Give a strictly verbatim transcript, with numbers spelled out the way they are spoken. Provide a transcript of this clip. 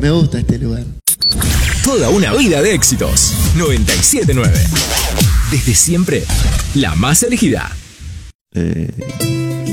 Me gusta este lugar. Toda una vida de éxitos. noventa y siete nueve. Desde siempre, la más elegida. Eh...